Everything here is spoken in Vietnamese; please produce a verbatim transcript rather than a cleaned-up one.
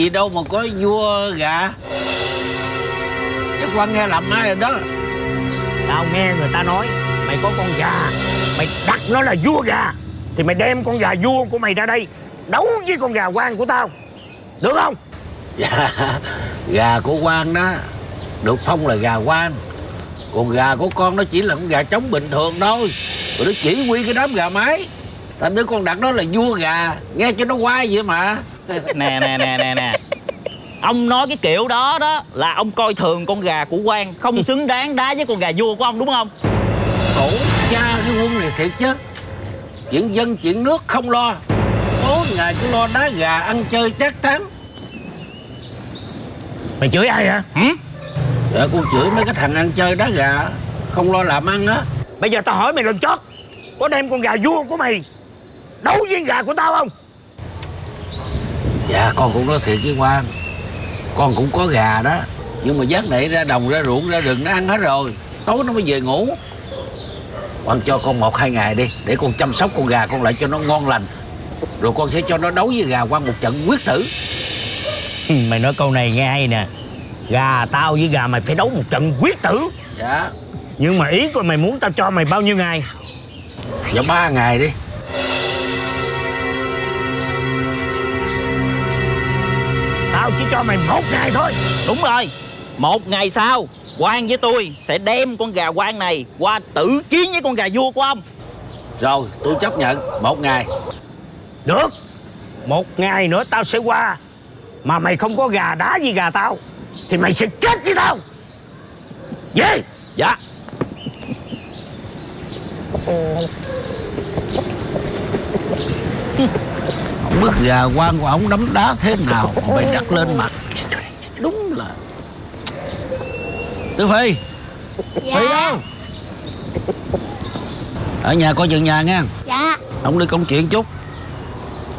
Gì đâu mà có vua gà. Chắc Quan nghe lầm ai rồi đó. Tao nghe người ta nói mày có con gà, mày đặt nó là vua gà, thì mày đem con gà vua của mày ra đây đấu với con gà Quan của tao, được không? Dạ, gà của Quan đó được phong là gà Quan, còn gà của con nó chỉ là con gà trống bình thường thôi. Rồi nó chỉ huy cái đám gà mái, thành đứa con đặt nó là vua gà, nghe cho nó quay vậy mà. Nè nè nè nè nè, ông nói cái kiểu đó đó là ông coi thường con gà của Quan, không xứng đáng đá với con gà vua của ông, đúng không? Khổ cha cái quân này thiệt chứ. Chuyện dân chuyện nước không lo, tối ngày cứ lo đá gà ăn chơi trác tán. Mày chửi ai hả? Hử? Dạ con chửi mấy cái thằng ăn chơi đá gà không lo làm ăn á. Bây giờ tao hỏi mày lần chót, có đem con gà vua của mày đấu với gà của tao không? Dạ con cũng nói thiệt với Quan, con cũng có gà đó, nhưng mà giấc này ra đồng ra ruộng ra rừng nó ăn hết rồi, tối nó mới về ngủ. Quan cho con một hai ngày đi, để con chăm sóc con gà con lại cho nó ngon lành, rồi con sẽ cho nó đấu với gà Quan một trận quyết tử. Mày nói câu này nghe hay nè. Gà tao với gà mày phải đấu một trận quyết tử. Dạ. Nhưng mà ý của mày muốn tao cho mày bao nhiêu ngày? Dạ ba ngày đi. Tao chỉ cho mày một ngày thôi. Đúng rồi, một ngày sau Quan với tôi sẽ đem con gà Quan này qua tử chiến với con gà vua của ông. Rồi tôi chấp nhận một ngày. Được, một ngày nữa tao sẽ qua, mà mày không có gà đá gì gà tao thì mày sẽ chết với tao. Về. Dạ. Không biết gà Quan của ổng đấm đá thế nào mà mày đặt lên mặt. Đúng là Tư Phi. Dạ. Phi đâu? Ở nhà coi chừng nhà nha. Dạ. Ông đi công chuyện chút.